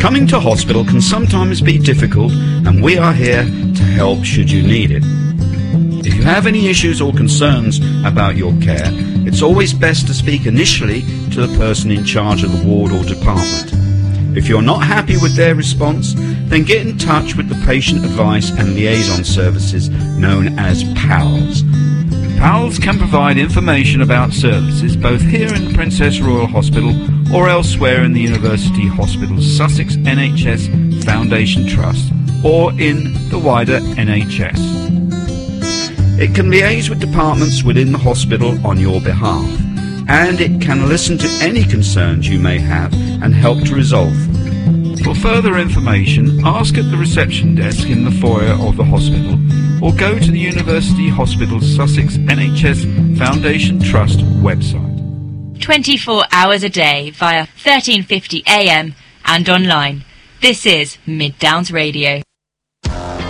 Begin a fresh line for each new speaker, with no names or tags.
Coming to hospital can sometimes be difficult, and we are here to help should you need it. If you have any issues or concerns about your care, it's always best to speak initially to the person in charge of the ward or department. If you're not happy with their response, then get in touch with the Patient Advice and Liaison Services, known as PALS. PALS can provide information about services both here in the Princess Royal Hospital or elsewhere in the University Hospitals Sussex NHS Foundation Trust or in the wider NHS. It can liaise with departments within the hospital on your behalf, and it can listen to any concerns you may have and help to resolve them. For further information, ask at the reception desk in the foyer of the hospital or go to the University Hospitals Sussex NHS Foundation Trust website.
24 hours a day via 1350 AM and online. This is Mid Downs Radio.